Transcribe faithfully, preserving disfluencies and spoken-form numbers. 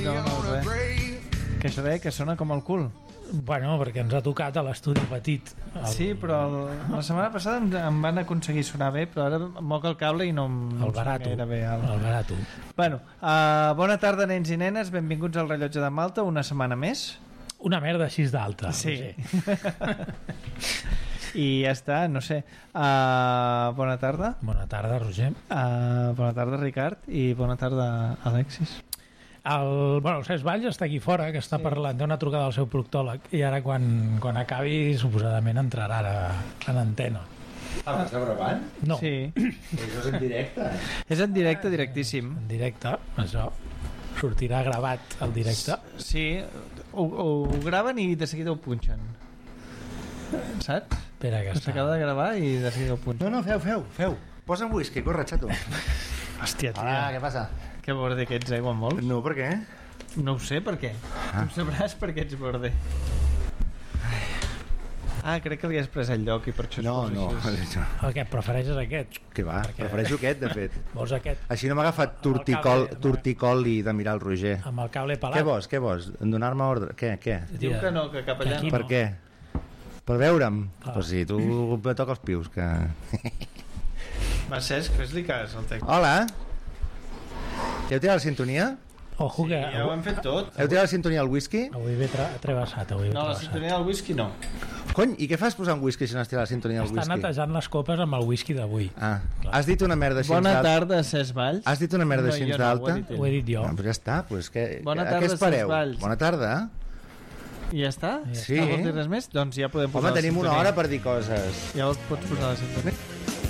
No, no, res. Que això deia que sona com el cul. Bueno, perquè ens ha tocat a l'estudi petit. El... Sí, però el, la setmana passada em, em van aconseguir sonar bé, però ara moc el cable i no em el barato, gaire bé. El, el barato. Bueno, uh, bona tarda, nens i nenes, benvinguts al Rellotge de Malta, una setmana més. Una merda així d'alta. Sí. I ja està, no sé. Uh, bona tarda. Bona tarda, Roger. Uh, bona tarda, Ricard. I bona tarda, Alexis. El, bueno, el Cesc Valls està aquí fora, que està sí. parlant, té una trucada al seu proctòleg, i ara quan, quan acabi suposadament entrarà a, en antena. Ah, està gravant? No. Sí. Això és en directe. És en directe, directíssim. En directe, això. Sortirà gravat al directe. Sí, ho, ho graven i de seguida ho punxen. Saps? Espera, que està. S'acaba de gravar i de seguida ho punxen. No, no, feu, feu, feu. Posa un whisky, corre, xato. Hòstia, tia. Hola, què passa? Que borde que ets, eh, quan vols? No, per què? No ho sé, per què? Ah. Tu sabràs per què ets borde. Ah, crec que li has pres el lloc i per això... No, no. El que prefereixes aquest? Què va? Perquè... Prefereixo aquest, de fet. Vols aquest? Així no m'ha agafat torticol, torticoli de mirar el Roger. Amb el cable pelat. Què vols, què vols? Donar-me ordre? Què, què? Diu que no, que cap allà Aquí no. Per què? Per veure'm? Ah. Pues sí, tu me toca els pius, que... Va, Cesc, fes-li cas al tècnic. Hola. Heu tirat la sintonia? Ojo, Sí, que... ja ho hem fet tot. Heu tirat la sintonia al whisky? Avui ve tra travessat, avui ve No, la travessat. sintonia del whisky no. Cony, i què fas posant whisky si no has tirat la sintonia al Està whisky? netejant les copes amb el whisky d'avui. Ah, Clar. has dit una merda així Bona d'alta? tarda, Cesc Valls. Has dit una merda No, així jo no, d'alta? ho he dit ell. Ho he dit jo. Ah, però ja està, pues que, Bona a tarda, què espereu? Cesc Valls. Bona tarda. I ja està? Ja Sí. No vols dir res més? Doncs ja podem posar Home, la tenim una sintonia. hora per dir coses. Ja pots posar la sintonia.